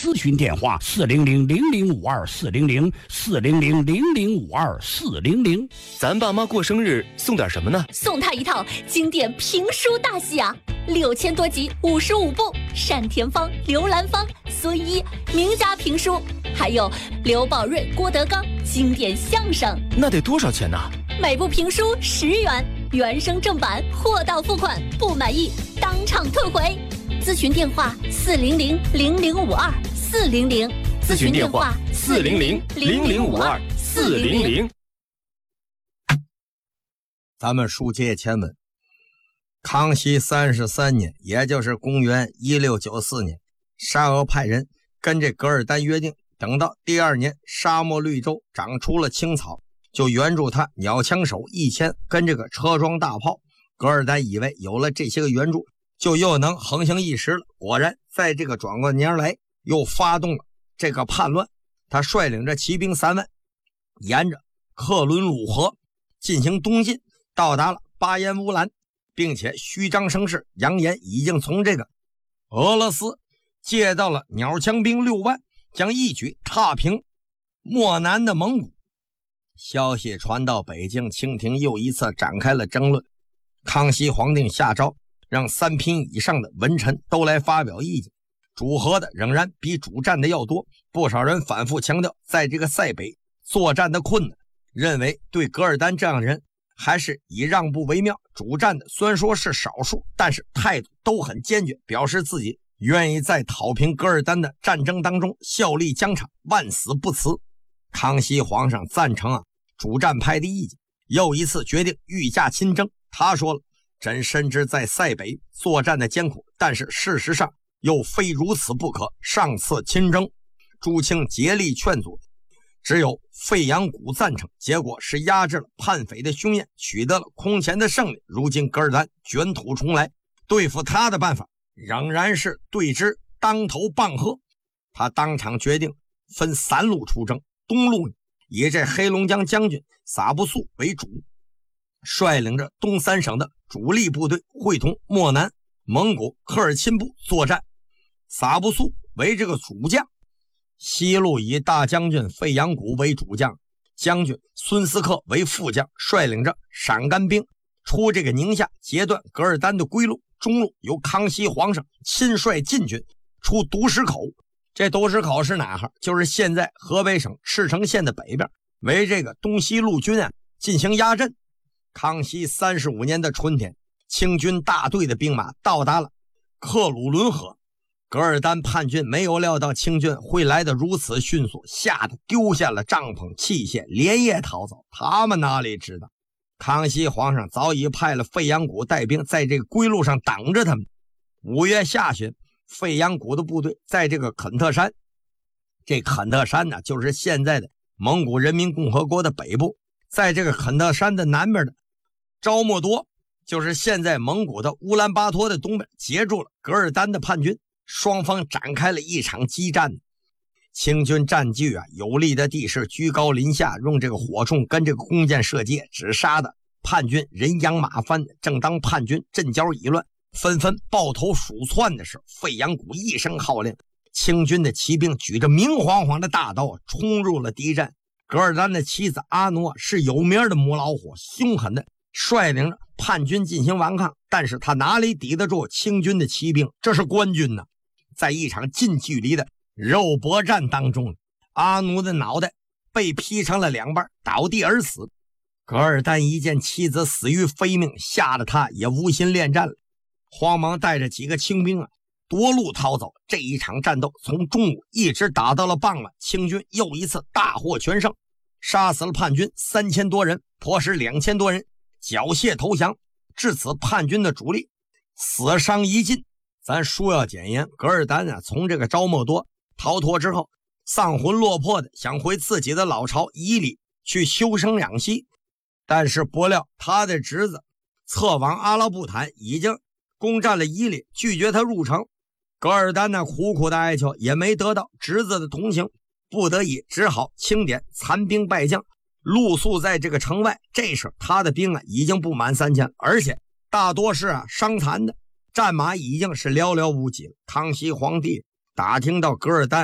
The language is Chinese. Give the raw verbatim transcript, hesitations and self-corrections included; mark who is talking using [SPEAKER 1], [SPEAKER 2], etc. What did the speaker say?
[SPEAKER 1] 咨询电话：四零零零零五二四零零四零零零零五二四零零。
[SPEAKER 2] 咱爸妈过生日送点什么呢？
[SPEAKER 3] 送他一套经典评书大戏啊，六千多集，五十五部，单田芳、刘兰芳、孙一名家评书，还有刘宝瑞、郭德纲经典相声。
[SPEAKER 2] 那得多少钱呢？
[SPEAKER 3] 每部评书十元，原声正版，货到付款，不满意当场退回。咨询电话：四零零零零五二四零零。
[SPEAKER 2] 咨询电话：四零零零零五二四零零。
[SPEAKER 4] 咱们书接前文，康熙三十三年，也就是公元一六九四年，沙俄派人跟这噶尔丹约定，等到第二年沙漠绿洲长出了青草，就援助他鸟枪手一千跟这个车装大炮。噶尔丹以为有了这些个援助，就又能横行一时了。果然在这个转过年来，又发动了这个叛乱。他率领着骑兵三万，沿着克伦鲁河进行东进，到达了巴彦乌兰，并且虚张声势，扬言已经从这个俄罗斯借到了鸟枪兵六万，将一举踏平漠南的蒙古。消息传到北京，清廷又一次展开了争论。康熙皇帝下诏，让三品以上的文臣都来发表意见，主和的仍然比主战的要多。不少人反复强调，在这个塞北作战的困难，认为对噶尔丹这样的人还是以让步为妙。主战的虽然说是少数，但是态度都很坚决，表示自己愿意在讨平噶尔丹的战争当中效力疆场，万死不辞。康熙皇上赞成啊主战派的意见，又一次决定御驾亲征。他说了，朕深知在塞北作战的艰苦，但是事实上又非如此不可。上次亲征，朱清竭力劝阻，只有费扬古赞成，结果是压制了叛匪的凶焰，取得了空前的胜利。如今噶尔丹卷土重来，对付他的办法仍然是对之当头棒喝。他当场决定分三路出征，东路以这黑龙江将军撒布素为主，率领着东三省的主力部队会同漠南蒙古科尔沁部作战，撒布素为这个主将。西路以大将军费扬古为主将，将军孙思克为副将，率领着陕甘兵出这个宁夏，截断噶尔丹的归路。中路由康熙皇上亲率禁军出独石口，这独石口是哪哈？就是现在河北省赤城县的北边，为这个东西路军啊进行压阵。康熙三十五年的春天，清军大队的兵马到达了克鲁伦河。噶尔丹叛军没有料到清军会来得如此迅速，吓得丢下了帐篷器械，连夜逃走。他们哪里知道，康熙皇上早已派了费扬古带兵在这个归路上等着他们。五月下旬，费扬古的部队在这个肯特山，这肯特山呢，就是现在的蒙古人民共和国的北部，在这个肯特山的南边的昭莫多，就是现在蒙古的乌兰巴托的东边，截住了噶尔丹的叛军。双方展开了一场激战。清军占据啊有利的地势，居高临下，用这个火铳跟这个弓箭射击，只杀的叛军人仰马翻。正当叛军阵脚已乱，纷纷抱头鼠窜的时候，费扬古一声号令，清军的骑兵举着明晃晃的大刀冲入了敌阵。噶尔丹的妻子阿诺是有名的母老虎，凶狠的率领着叛军进行顽抗，但是他哪里抵得住清军的骑兵？这是官军呢。在一场近距离的肉搏战当中，阿努的脑袋被劈成了两半，倒地而死。噶尔丹一见妻子死于非命，吓得他也无心恋战了，慌忙带着几个清兵啊夺路逃走。这一场战斗从中午一直打到了傍晚，清军又一次大获全胜，杀死了叛军三千多人，迫使两千多人缴械投降。至此叛军的主力死伤已尽。咱书要简言，噶尔丹啊，从这个昭莫多逃脱之后，丧魂落魄的想回自己的老巢伊犁去休生养息，但是不料他的侄子策王阿拉布坦已经攻占了伊犁，拒绝他入城。噶尔丹呢苦苦的哀求，也没得到侄子的同情，不得已只好清点残兵败将，露宿在这个城外。这时他的兵啊已经不满三千，而且大多是啊伤残的，战马已经是寥寥无几了。康熙皇帝打听到噶尔丹